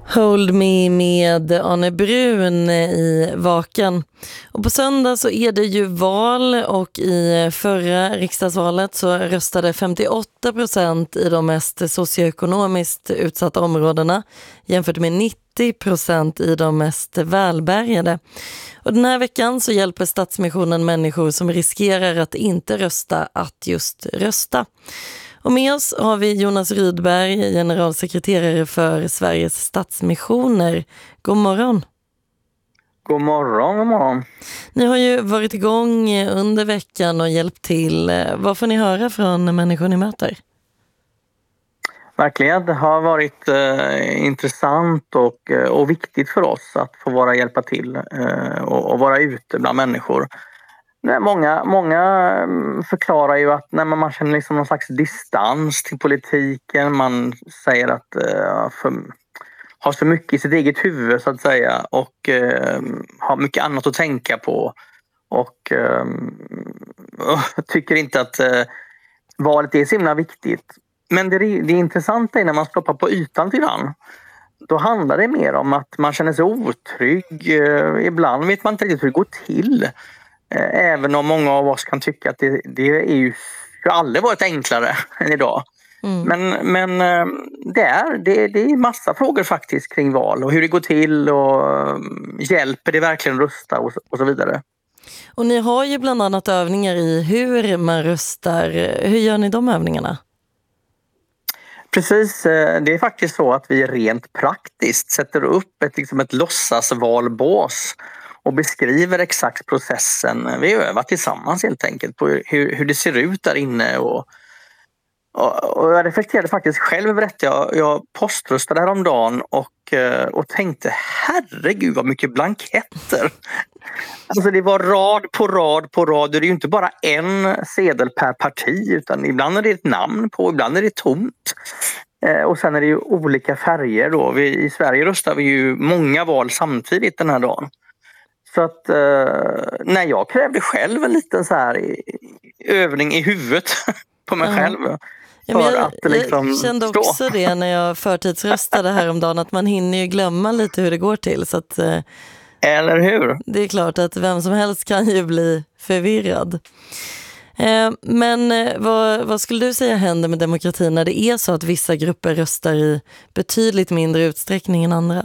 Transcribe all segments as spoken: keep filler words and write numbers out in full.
Hold Me med Arne Brun i Vaken. Och på söndag så är det ju val, och i förra riksdagsvalet så röstade femtioåtta procent i de mest socioekonomiskt utsatta områdena jämfört med nittio procent i de mest välbärgade. Och den här veckan så hjälper Stadsmissionen människor som riskerar att inte rösta att just rösta. Och med oss har vi Jonas Rydberg, generalsekreterare för Sveriges Stadsmissioner. God morgon. God morgon, god morgon. Ni har ju varit igång under veckan och hjälpt till. Vad får ni höra från människor ni möter? Verkligen, det har varit eh, intressant och, och viktigt för oss att få vara hjälpa till eh, och, och vara ute bland människor. Många, många förklarar ju att nej, man känner liksom någon slags distans till politiken. Man säger att uh, för, har så mycket i sitt eget huvud så att säga, och uh, har mycket annat att tänka på. Och uh, tycker inte att uh, valet är så himla viktigt. Men det, det intressanta är när man stoppar på ytan till den. Då handlar det mer om att man känner sig otrygg. Uh, ibland vet man inte riktigt hur det går till. Även om många av oss kan tycka att det, det är ju har aldrig varit enklare än idag. Mm. Men, men det, är, det, det är massa frågor faktiskt kring val och hur det går till och hjälper det verkligen rösta och, och så vidare. Och ni har ju bland annat övningar i hur man röstar. Hur gör ni de övningarna? Precis, det är faktiskt så att vi rent praktiskt sätter upp ett, liksom ett låtsasvalbås och beskriver exakt processen. Vi övar tillsammans helt enkelt på hur, hur det ser ut där inne. Och, och, och jag reflekterade faktiskt själv över detta. Jag, jag poströstade häromdagen och, och tänkte, herregud vad mycket blanketter. Alltså det var rad på rad på rad. Det är ju inte bara en sedel per parti, utan ibland är det ett namn på, ibland är det tomt. Och sen är det ju olika färger då. Vi, i Sverige röstar vi ju många val samtidigt den här dagen. Så att eh, när jag krävde själv en liten så här i, övning i huvudet på mig uh-huh. själv. Ja, men jag, att liksom jag kände också stå. det när jag förtidsröstade häromdagen, att man hinner ju glömma lite hur det går till. Så att, eh, Eller hur? Det är klart att vem som helst kan ju bli förvirrad. Eh, men eh, vad, vad skulle du säga händer med demokratin när det är så att vissa grupper röstar i betydligt mindre utsträckning än andra?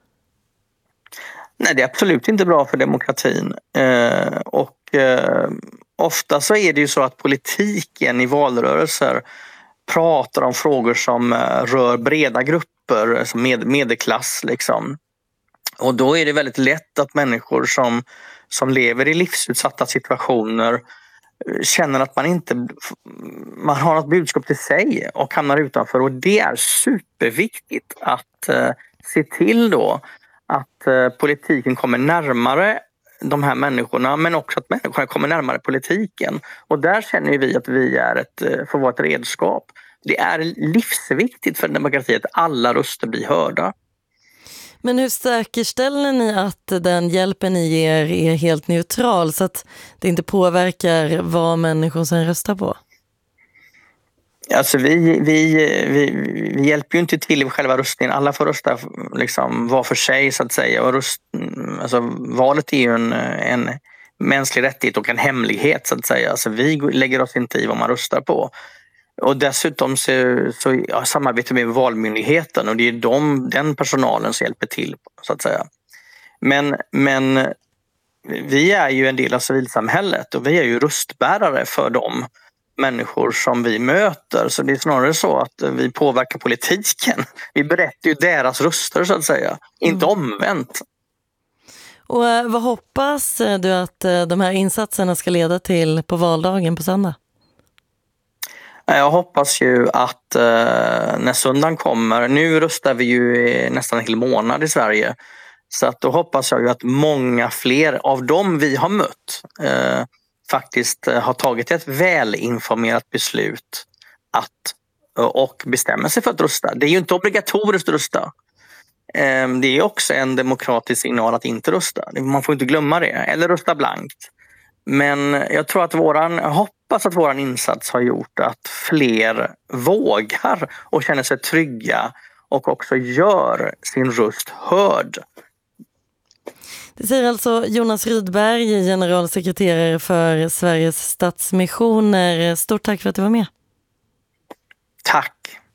Nej, det är absolut inte bra för demokratin. Eh, och eh, ofta så är det ju så att politiken i valrörelser pratar om frågor som eh, rör breda grupper, som med, medelklass liksom. Och då är det väldigt lätt att människor som, som lever i livsutsatta situationer känner att man inte man har något budskap till sig och hamnar utanför. Och det är superviktigt att eh, se till då att eh, politiken kommer närmare de här människorna, men också att människorna kommer närmare politiken. Och där känner vi att vi är ett, eh, får vara ett redskap. Det är livsviktigt för demokrati att alla röster blir hörda. Men hur säkerställer ni att den hjälpen ni ger är helt neutral så att det inte påverkar vad människor sen röstar på? Alltså vi, vi, vi, vi hjälper ju inte till i själva röstningen. Alla får rösta liksom var för sig så att säga. Och röst, alltså, valet är ju en, en mänsklig rättighet och en hemlighet så att säga. Alltså, vi lägger oss inte i vad man röstar på. Och dessutom så, så ja, samarbetar vi med Valmyndigheten och det är de, den personalen som hjälper till så att säga. Men, men vi är ju en del av civilsamhället och vi är ju röstbärare för dem människor som vi möter. Så det är snarare så att vi påverkar politiken. Vi berättar ju deras röster så att säga. Mm. Inte omvänt. Och vad hoppas du att de här insatserna ska leda till på valdagen på söndag? Jag hoppas ju att eh, när söndagen kommer, nu röstar vi ju nästan en hel månad i Sverige. Så att då hoppas jag ju att många fler av dem vi har mött eh, faktiskt har tagit ett välinformerat beslut att, och bestämmer sig för att rösta. Det är ju inte obligatoriskt att rösta. Det är också en demokratisk signal att inte rösta. Man får inte glömma det. Eller rösta blankt. Men jag tror att våran, jag hoppas att våran insats har gjort att fler vågar och känner sig trygga och också gör sin röst hörd. Det säger alltså Jonas Rydberg, generalsekreterare för Sveriges Stadsmissioner. Stort tack för att du var med. Tack!